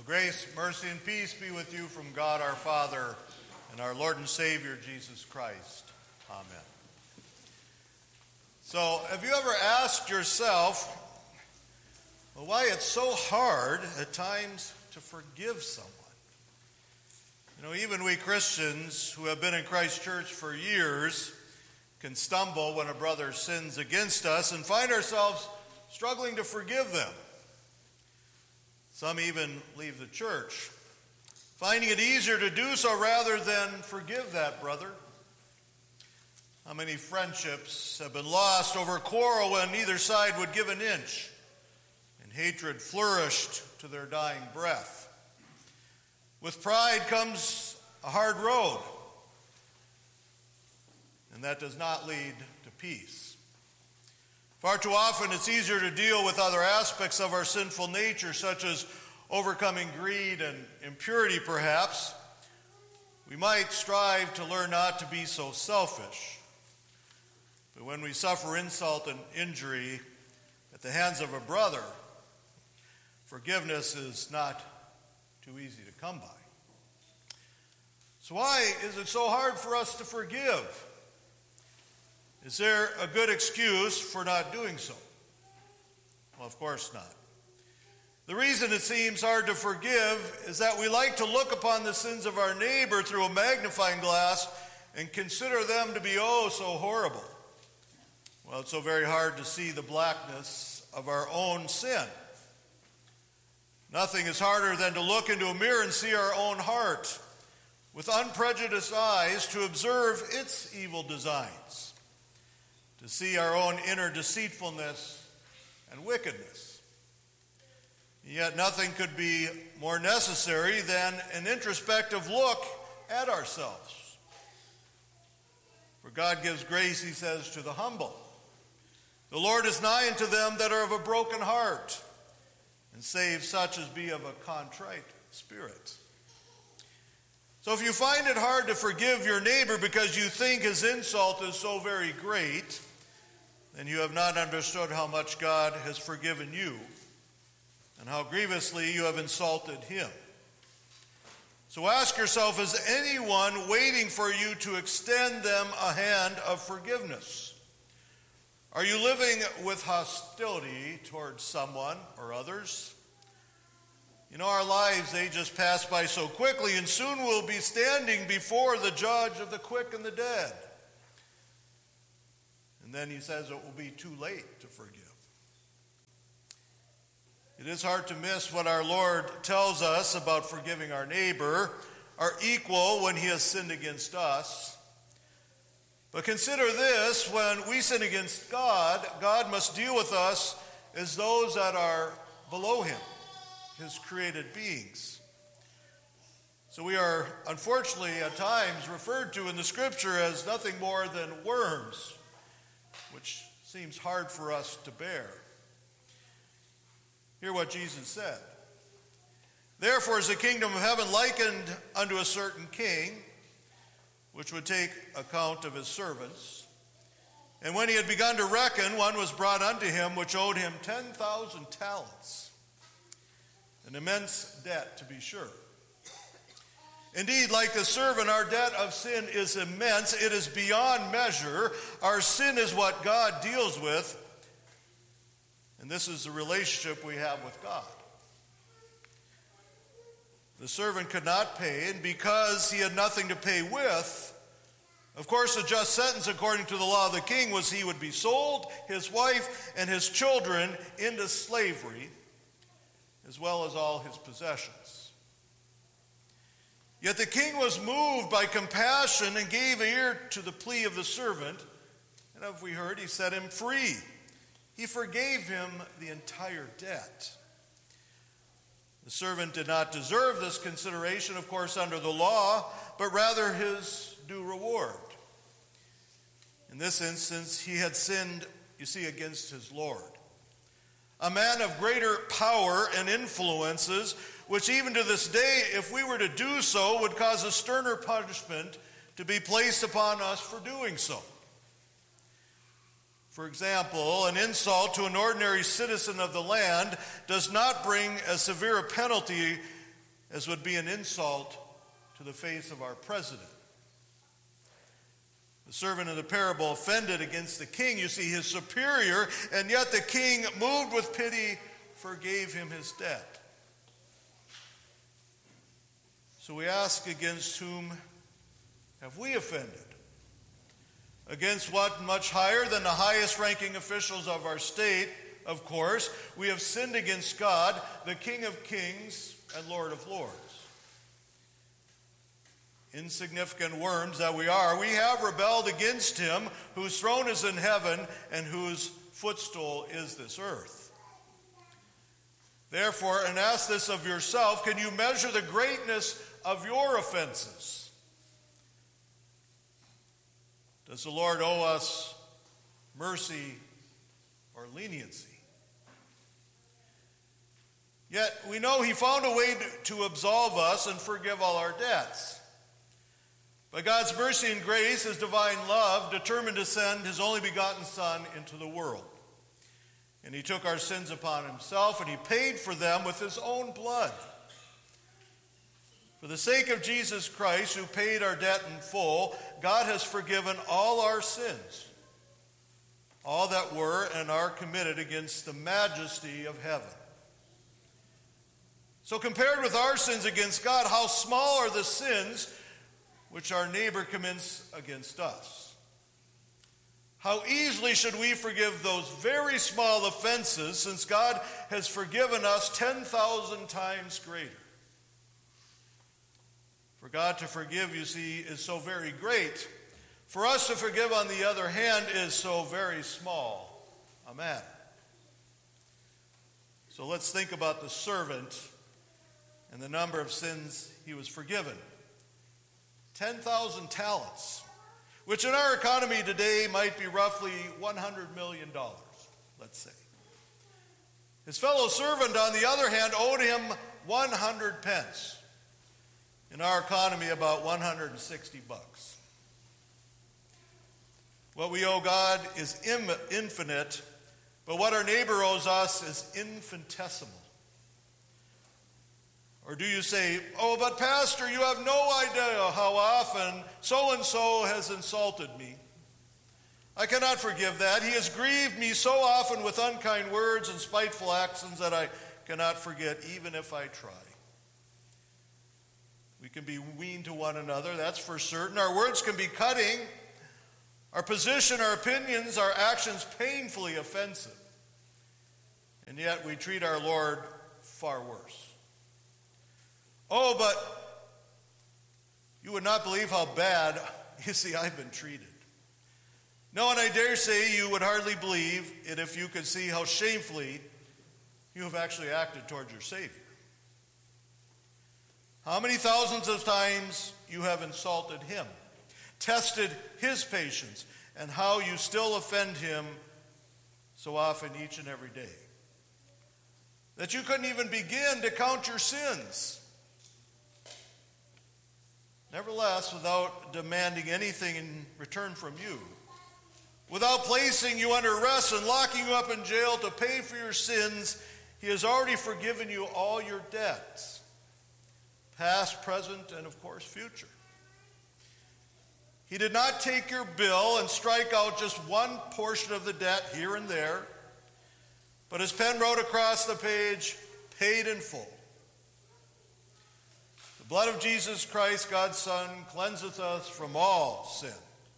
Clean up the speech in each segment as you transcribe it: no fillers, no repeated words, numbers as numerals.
Grace, mercy, and peace be with you from God our Father and our Lord and Savior, Jesus Christ. Amen. So, have you ever asked yourself, why it's so hard at times to forgive someone? Even we Christians who have been in Christ Church for years can stumble when a brother sins against us and find ourselves struggling to forgive them. Some even leave the church, finding it easier to do so rather than forgive that brother. How many friendships have been lost over a quarrel when neither side would give an inch, and hatred flourished to their dying breath. With pride comes a hard road, and that does not lead to peace. Far too often it's easier to deal with other aspects of our sinful nature, such as overcoming greed and impurity perhaps. We might strive to learn not to be so selfish. But when we suffer insult and injury at the hands of a brother, forgiveness is not too easy to come by. So why is it so hard for us to forgive? Is there a good excuse for not doing so? Well, of course not. The reason it seems hard to forgive is that we like to look upon the sins of our neighbor through a magnifying glass and consider them to be oh so horrible. Well, it's so very hard to see the blackness of our own sin. Nothing is harder than to look into a mirror and see our own heart with unprejudiced eyes, to observe its evil designs, to see our own inner deceitfulness and wickedness. Yet nothing could be more necessary than an introspective look at ourselves. For God gives grace, he says, to the humble. The Lord is nigh unto them that are of a broken heart, and save such as be of a contrite spirit. So if you find it hard to forgive your neighbor because you think his insult is so very great, then you have not understood how much God has forgiven you and how grievously you have insulted him. So ask yourself, is anyone waiting for you to extend them a hand of forgiveness? Are you living with hostility towards someone or others? Our lives, they just pass by so quickly, and soon we'll be standing before the judge of the quick and the dead. And then he says it will be too late to forgive. It is hard to miss what our Lord tells us about forgiving our neighbor, our equal, when he has sinned against us. But consider this, when we sin against God, God must deal with us as those that are below him, his created beings. So we are, unfortunately, at times referred to in the scripture as nothing more than worms, which seems hard for us to bear. Hear what Jesus said. Therefore is the kingdom of heaven likened unto a certain king, which would take account of his servants. And when he had begun to reckon, one was brought unto him which owed him 10,000 talents. An immense debt, to be sure. Indeed, like the servant, our debt of sin is immense. It is beyond measure. Our sin is what God deals with. And this is the relationship we have with God. The servant could not pay, and because he had nothing to pay with, of course, the just sentence according to the law of the king was he would be sold, his wife, and his children into slavery, as well as all his possessions. Yet the king was moved by compassion and gave ear to the plea of the servant, and as we heard, he set him free. He forgave him the entire debt. The servant did not deserve this consideration, of course, under the law, but rather his due reward. In this instance, he had sinned, you see, against his Lord. A man of greater power and influences, which even to this day, if we were to do so, would cause a sterner punishment to be placed upon us for doing so. For example, an insult to an ordinary citizen of the land does not bring as severe a penalty as would be an insult to the face of our president. The servant in the parable offended against the king, you see, his superior, and yet the king, moved with pity, forgave him his debt. So we ask, against whom have we offended? Against what much higher than the highest ranking officials of our state, of course. We have sinned against God, the King of kings and Lord of lords. Insignificant worms that we are, we have rebelled against him whose throne is in heaven and whose footstool is this earth. Therefore, and ask this of yourself, can you measure the greatness of your offenses? Does the Lord owe us mercy or leniency? Yet we know he found a way to absolve us and forgive all our debts. By God's mercy and grace, his divine love determined to send his only begotten Son into the world. And he took our sins upon himself, and he paid for them with his own blood. For the sake of Jesus Christ, who paid our debt in full, God has forgiven all our sins, all that were and are committed against the majesty of heaven. So compared with our sins against God, how small are the sins which our neighbor commits against us? How easily should we forgive those very small offenses, since God has forgiven us 10,000 times greater? For God to forgive, you see, is so very great. For us to forgive, on the other hand, is so very small a matter. So let's think about the servant and the number of sins he was forgiven. 10,000 talents, which in our economy today might be roughly $100 million, let's say. His fellow servant, on the other hand, owed him 100 pence. In our economy, about 160 bucks. What we owe God is infinite, but what our neighbor owes us is infinitesimal. Or do you say, oh, but Pastor, you have no idea how often so-and-so has insulted me. I cannot forgive that. He has grieved me so often with unkind words and spiteful actions that I cannot forget, even if I try. We can be mean to one another, that's for certain. Our words can be cutting. Our position, our opinions, our actions painfully offensive. And yet we treat our Lord far worse. Oh, but you would not believe how bad, you see, I've been treated. No, and I dare say you would hardly believe it if you could see how shamefully you have actually acted toward your Savior. How many thousands of times you have insulted him, tested his patience, and how you still offend him so often each and every day, that you couldn't even begin to count your sins. Nevertheless, without demanding anything in return from you, without placing you under arrest and locking you up in jail to pay for your sins, he has already forgiven you all your debts, past, present, and of course, future. He did not take your bill and strike out just one portion of the debt here and there, but his pen wrote across the page, paid in full. The blood of Jesus Christ, God's Son, cleanseth us from all sin.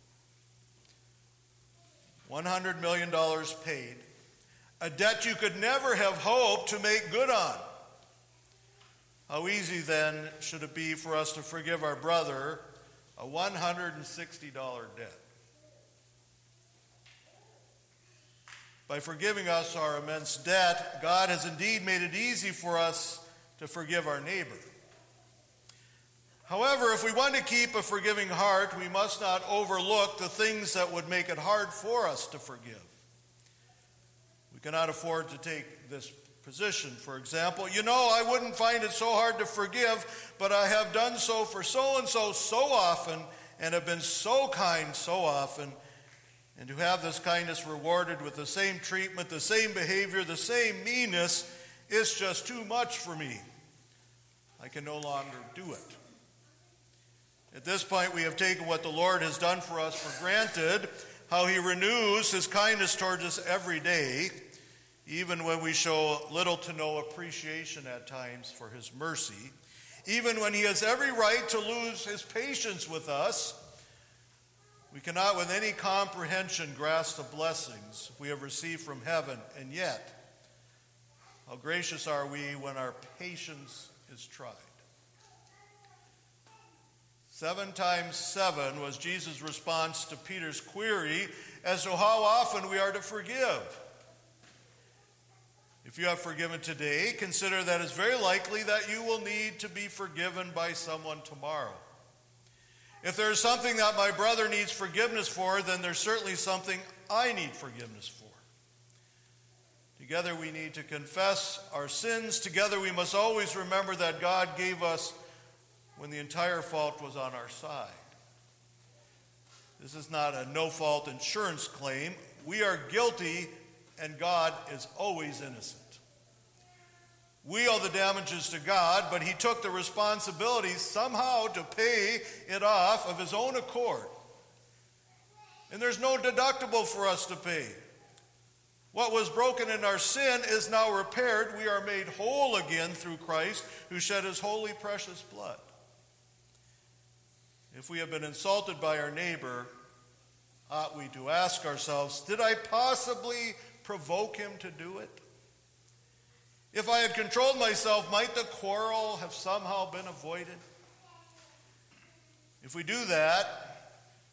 $100 million paid, a debt you could never have hoped to make good on. How easy then should it be for us to forgive our brother a $160 debt? By forgiving us our immense debt, God has indeed made it easy for us to forgive our neighbor. However, if we want to keep a forgiving heart, we must not overlook the things that would make it hard for us to forgive. We cannot afford to take this position. For example, I wouldn't find it so hard to forgive, but I have done so for so-and-so so often and have been so kind so often, and to have this kindness rewarded with the same treatment, the same behavior, the same meanness is just too much for me. I can no longer do it. At this point, we have taken what the Lord has done for us for granted, how he renews his kindness towards us every day, even when we show little to no appreciation at times for his mercy, even when he has every right to lose his patience with us. We cannot with any comprehension grasp the blessings we have received from heaven, and yet, how gracious are we when our patience is tried. 7 times 7 was Jesus' response to Peter's query as to how often we are to forgive. If you have forgiven today, consider that it's very likely that you will need to be forgiven by someone tomorrow. If there's something that my brother needs forgiveness for, then there's certainly something I need forgiveness for. Together we need to confess our sins. Together we must always remember that God gave us when the entire fault was on our side. This is not a no-fault insurance claim. We are guilty, and God is always innocent. We owe the damages to God, but he took the responsibility somehow to pay it off of his own accord. And there's no deductible for us to pay. What was broken in our sin is now repaired. We are made whole again through Christ, who shed his holy, precious blood. If we have been insulted by our neighbor, ought we to ask ourselves, did I possibly provoke him to do it? If I had controlled myself, might the quarrel have somehow been avoided? If we do that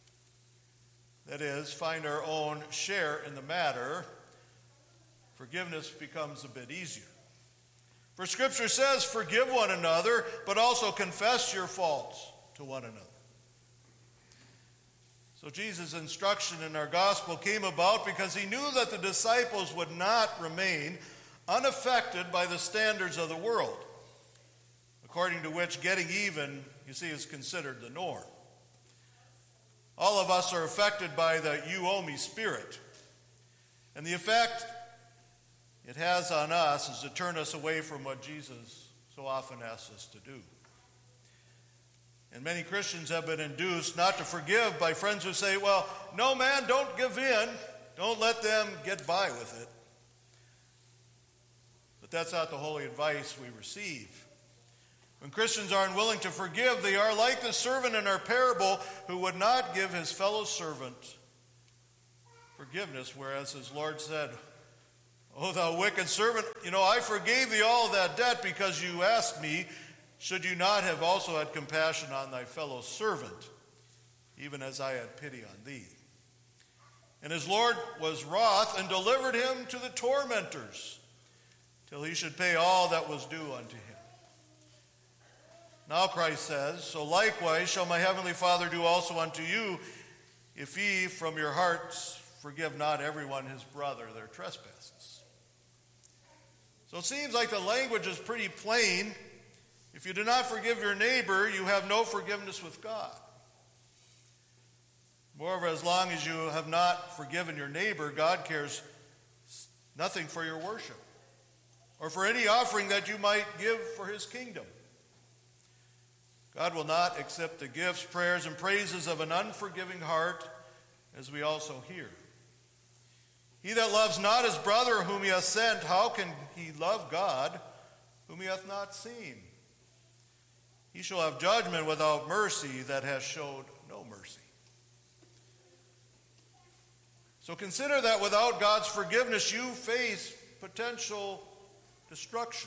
is, find our own share in the matter, forgiveness becomes a bit easier. For Scripture says, forgive one another, but also confess your faults to one another. So Jesus' instruction in our gospel came about because he knew that the disciples would not remain unaffected by the standards of the world, according to which getting even, you see, is considered the norm. All of us are affected by the you owe me spirit. And the effect it has on us is to turn us away from what Jesus so often asks us to do. And many Christians have been induced not to forgive by friends who say, well, no man, don't give in. Don't let them get by with it. But that's not the holy advice we receive. When Christians are unwilling to forgive, they are like the servant in our parable who would not give his fellow servant forgiveness, whereas his Lord said, oh, thou wicked servant, I forgave thee all that debt because you asked me. Should you not have also had compassion on thy fellow servant, even as I had pity on thee? And his Lord was wroth and delivered him to the tormentors, till he should pay all that was due unto him. Now Christ says, so likewise shall my heavenly Father do also unto you, if ye from your hearts forgive not everyone his brother their trespasses. So it seems like the language is pretty plain. If you do not forgive your neighbor, you have no forgiveness with God. Moreover, as long as you have not forgiven your neighbor, God cares nothing for your worship or for any offering that you might give for his kingdom. God will not accept the gifts, prayers, and praises of an unforgiving heart, as we also hear. He that loves not his brother whom he hath sent, how can he love God whom he hath not seen? He shall have judgment without mercy that has showed no mercy. So consider that without God's forgiveness, you face potential destruction.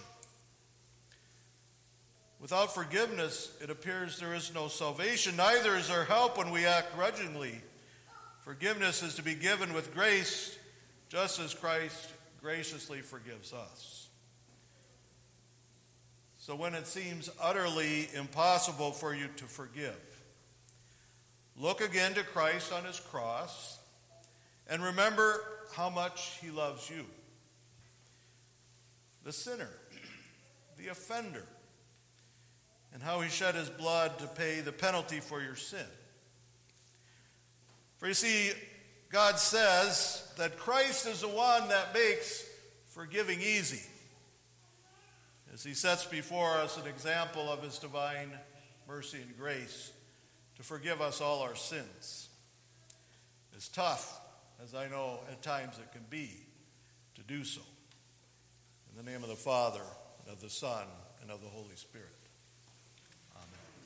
Without forgiveness, it appears there is no salvation. Neither is there help when we act grudgingly. Forgiveness is to be given with grace, just as Christ graciously forgives us. So when it seems utterly impossible for you to forgive, look again to Christ on his cross and remember how much he loves you. The sinner, the offender, and how he shed his blood to pay the penalty for your sin. For you see, God says that Christ is the one that makes forgiving easy. as he sets before us an example of his divine mercy and grace to forgive us all our sins. As tough as I know at times it can be to do so. In the name of the Father, and of the Son, and of the Holy Spirit.